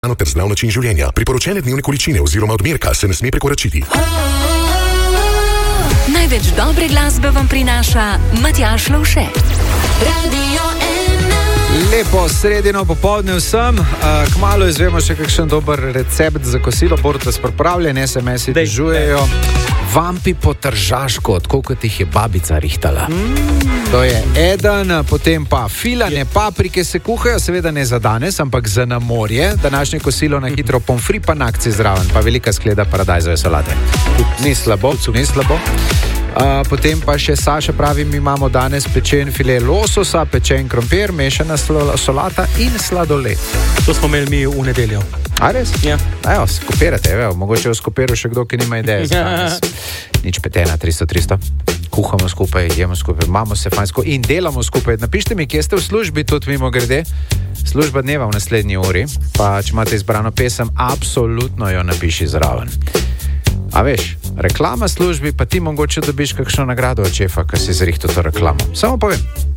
ter zdrav način življenja. Priporočene dnevne količine oziroma odmerka se ne sme prekoračiti. Največ dobre glasbe vam prinaša Matjaž Lovše. Radio 1. Lepo sredino popoldne vsem. Kmalu izvemo še kakšen dober recept za kosilo. Boruta spripravljen, SMS-i dežujejo. Vampi po tržaško, tako kot jih je babica rihtala. To je eden, potem pa filane paprike se kuhajo, seveda ne za danes, ampak za na morje. Današnje kosilo na hitro pomfri pa na akciji zraven, pa velika skleda paradajzove solate. Ni slabo, ni slabo. Potem pa še Saša pravi, mi imamo danes pečen file lososa, pečen krompir, mešana solata in sladoled. To smo imeli mi v nedeljo. A res? Ja. Evo, skopirate, mogoče v skopiru še kdo, ki nima ideje za danes. Nič petena, 300. Kuhamo skupaj, jemo skupaj, imamo se fajn skupaj in delamo skupaj. Napište mi, kje ste v službi, tudi mimo grede. Služba dneva v naslednji uri, pa če imate izbrano pesem, absolutno jo napiši zraven. A veš, reklama službi, pa ti mogoče dobiš kakšno nagrado od šefa, ki si zrihtal to reklamo. Samo povem.